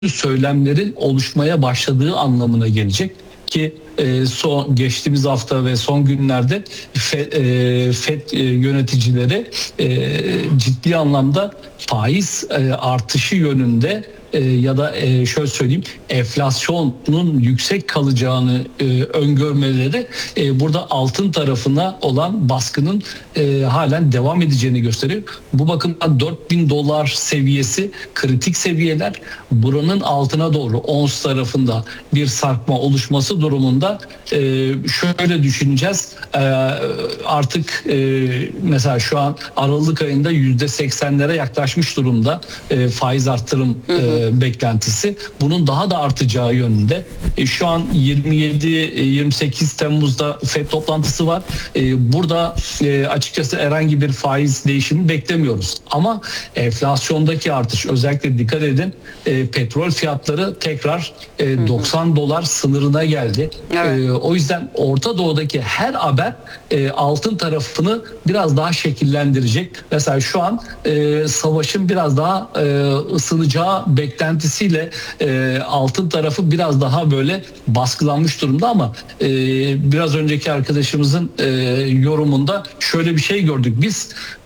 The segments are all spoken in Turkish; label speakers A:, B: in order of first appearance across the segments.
A: söylemlerin oluşmaya başladığı anlamına gelecek ki geçtiğimiz hafta ve son günlerde FED yöneticileri ciddi anlamda faiz artışı yönünde ya da şöyle söyleyeyim, enflasyonun yüksek kalacağını öngörmeleri burada altın tarafına olan baskının halen devam edeceğini gösteriyor. Bu bakımdan $4.000 seviyesi kritik seviyeler. Buranın altına doğru ons tarafında bir sarkma oluşması durumunda şöyle düşüneceğiz. Artık mesela şu an Aralık ayında %80'lere yaklaşmış durumda faiz arttırım beklentisi. Bunun daha da artacağı yönünde. Şu an 27-28 Temmuz'da FED toplantısı var. Burada açıkçası herhangi bir faiz değişimi beklemiyoruz. Ama enflasyondaki artış, özellikle dikkat edin, petrol fiyatları tekrar $90 sınırına geldi. Evet. O yüzden Orta Doğu'daki her haber altın tarafını biraz daha şekillendirecek. Mesela şu an savaşın biraz daha ısınacağı beklentisiyle altın tarafı biraz daha böyle baskılanmış durumda ama biraz önceki arkadaşımızın yorumunda şöyle bir şey gördük. Biz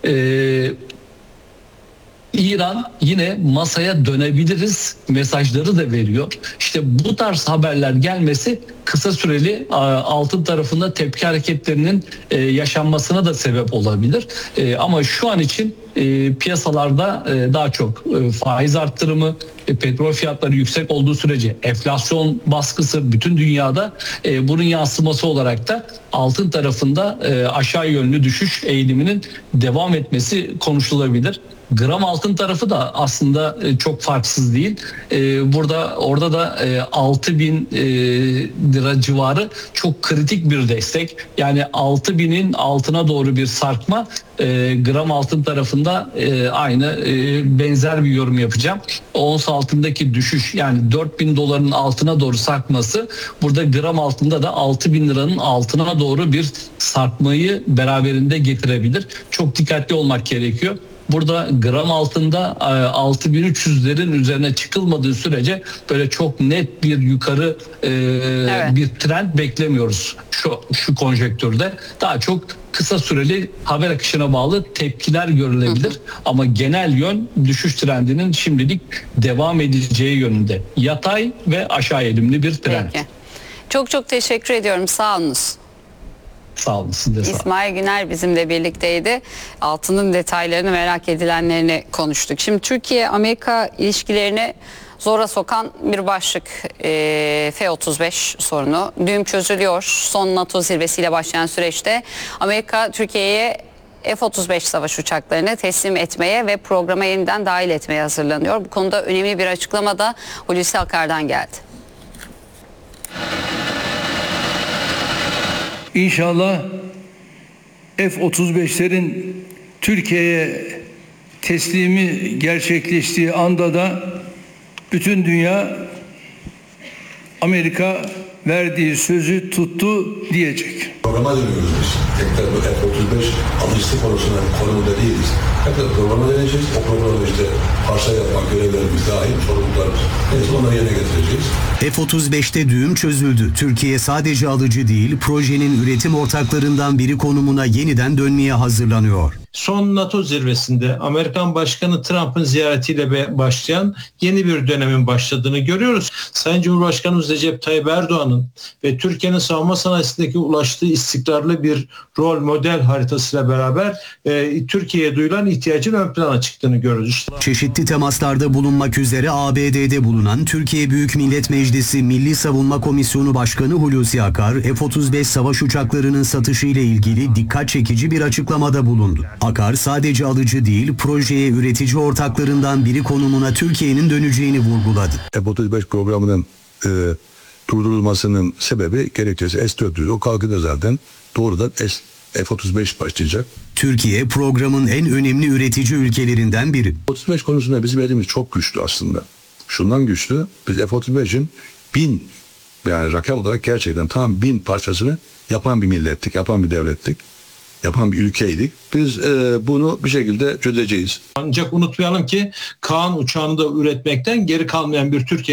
A: İran yine masaya dönebiliriz mesajları da veriyor. İşte bu tarz haberler gelmesi kısa süreli altın tarafında tepki hareketlerinin yaşanmasına da sebep olabilir. Ama şu an için piyasalarda daha çok faiz arttırımı, petrol fiyatları yüksek olduğu sürece enflasyon baskısı bütün dünyada, bunun yansıması olarak da altın tarafında aşağı yönlü düşüş eğiliminin devam etmesi konuşulabilir. Gram altın tarafı da aslında çok farksız değil. Orada da 6.000 lira civarı çok kritik bir destek. Yani 6.000'in altına doğru bir sarkma, gram altın tarafında aynı benzer bir yorum yapacağım. Ons altındaki düşüş, yani $4.000 altına doğru sarkması burada gram altında da 6.000 liranın altına doğru bir sarkmayı beraberinde getirebilir. Çok dikkatli olmak gerekiyor. Burada gram altında 6.300'lerin üzerine çıkılmadığı sürece böyle çok net bir yukarı evet, bir trend beklemiyoruz şu konjektürde. Daha çok kısa süreli haber akışına bağlı tepkiler görülebilir. Ama genel yön düşüş trendinin şimdilik devam edeceği yönünde. Yatay ve aşağı eğilimli bir trend.
B: Peki. Çok çok teşekkür ediyorum. Sağ olunuz.
A: Sağ olun. Siz de sağ olun.
B: İsmail Güner bizimle birlikteydi. Altının detaylarını, merak edilenlerini konuştuk. Şimdi Türkiye-Amerika ilişkilerini zora sokan bir başlık F-35 sorunu. Düğüm çözülüyor. Son NATO zirvesiyle başlayan süreçte Amerika Türkiye'ye F-35 savaş uçaklarını teslim etmeye ve programa yeniden dahil etmeye hazırlanıyor. Bu konuda önemli bir açıklama da Hulusi Akar'dan geldi.
C: İnşallah F-35'lerin Türkiye'ye teslimi gerçekleştiği anda da bütün dünya Amerika verdiği sözü tuttu diyecek.
D: Programa dönüyoruz biz. Tekrar bu F-35 alıştı konumunda değiliz. Tekrar programa döneceğiz. O programda işte parça yapmak, görevlerimiz dahil, sorumluluklarımız. Neyse onları yerine getireceğiz.
E: F-35'te düğüm çözüldü. Türkiye sadece alıcı değil, projenin üretim ortaklarından biri konumuna yeniden dönmeye hazırlanıyor.
F: Son NATO zirvesinde Amerikan Başkanı Trump'ın ziyaretiyle başlayan yeni bir dönemin başladığını görüyoruz. Sayın Cumhurbaşkanımız Recep Tayyip Erdoğan'ın ve Türkiye'nin savunma sanayisindeki ulaştığı istikrarlı bir rol model haritasıyla beraber Türkiye'ye duyulan ihtiyacın ön plana çıktığını görüyoruz.
E: Çeşitli temaslarda bulunmak üzere ABD'de bulunan Türkiye Büyük Millet Meclisi Milli Savunma Komisyonu Başkanı Hulusi Akar, F-35 savaş uçaklarının satışı ile ilgili dikkat çekici bir açıklamada bulundu. Akar sadece alıcı değil, projeye üretici ortaklarından biri konumuna Türkiye'nin döneceğini vurguladı.
D: F-35 programının durdurulmasının sebebi, gerekçesi S-400. O kalkıda zaten doğrudan F-35 başlayacak.
E: Türkiye programın en önemli üretici ülkelerinden biri.
D: F-35 konusunda bizim elimiz çok güçlü aslında. Şundan güçlü, biz F-35'in 1000, yani rakam olarak gerçekten tam 1000 parçasını yapan bir millettik, yapan bir devlettik.
G: yapan bir ülkeydik. Biz bunu bir şekilde çözeceğiz.
F: Ancak unutmayalım ki Kaan uçağını da üretmekten geri kalmayan bir Türkiye